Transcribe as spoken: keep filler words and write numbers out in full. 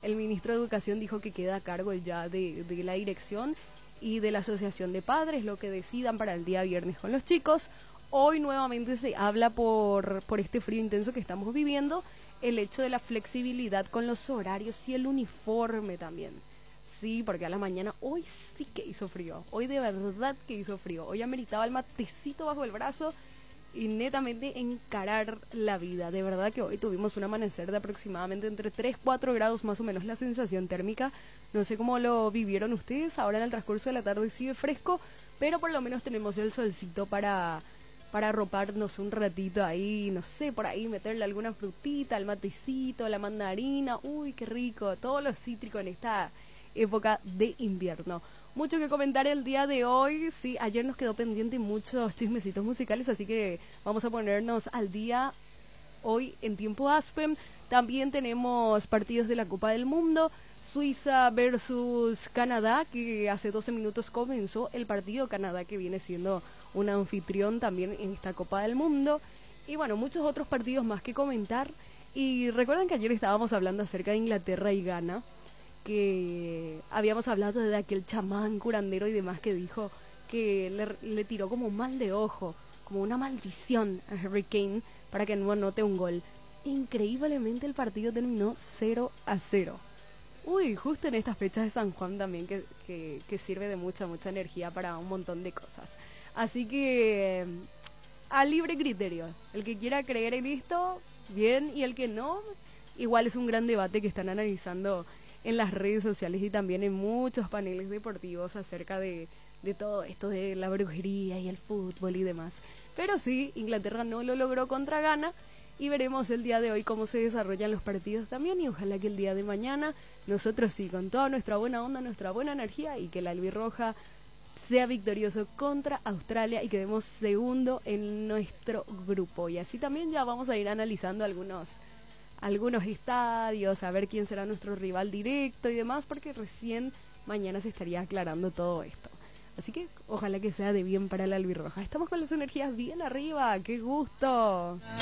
el ministro de Educación dijo que queda a cargo ya de, de la dirección y de la asociación de padres, lo que decidan para el día viernes con los chicos. Hoy nuevamente se habla por, por este frío intenso que estamos viviendo, el hecho de la flexibilidad con los horarios y el uniforme también. Sí, porque a la mañana hoy sí que hizo frío, hoy de verdad que hizo frío, hoy ameritaba el matecito bajo el brazo y netamente encarar la vida. De verdad que hoy tuvimos un amanecer de aproximadamente entre tres, cuatro grados más o menos la sensación térmica. No sé cómo lo vivieron ustedes, ahora en el transcurso de la tarde sigue fresco, pero por lo menos tenemos el solcito para, para arroparnos un ratito ahí, no sé, por ahí meterle alguna frutita, el matecito, la mandarina, uy, qué rico, todo lo cítrico en esta época de invierno. Mucho que comentar el día de hoy. Sí, ayer nos quedó pendiente muchos chismecitos musicales, así que vamos a ponernos al día hoy en tiempo Aspen. También tenemos partidos de la Copa del Mundo, Suiza versus Canadá, que hace doce minutos comenzó el partido. Canadá, que viene siendo un anfitrión también en esta Copa del Mundo, y bueno, muchos otros partidos más que comentar. Y recuerden que ayer estábamos hablando acerca de Inglaterra y Ghana, que habíamos hablado de aquel chamán curandero y demás que dijo que le, le tiró como un mal de ojo, como una maldición a Harry Kane para que no anote un gol. Increíblemente el partido terminó cero a cero. Uy, justo en estas fechas de San Juan también, que, que, que sirve de mucha, mucha energía para un montón de cosas. Así que a libre criterio, el que quiera creer en esto, bien, y el que no, igual es un gran debate que están analizando en las redes sociales y también en muchos paneles deportivos acerca de, de todo esto de la brujería y el fútbol y demás. Pero sí, Inglaterra no lo logró contra Ghana y veremos el día de hoy cómo se desarrollan los partidos también, y ojalá que el día de mañana nosotros sí, con toda nuestra buena onda, nuestra buena energía, y que la albirroja sea victorioso contra Australia y quedemos segundo en nuestro grupo. Y así también ya vamos a ir analizando algunos algunos estadios, a ver quién será nuestro rival directo y demás, porque recién mañana se estaría aclarando todo esto. Así que ojalá que sea de bien para la albirroja. Estamos con las energías bien arriba, ¡qué gusto!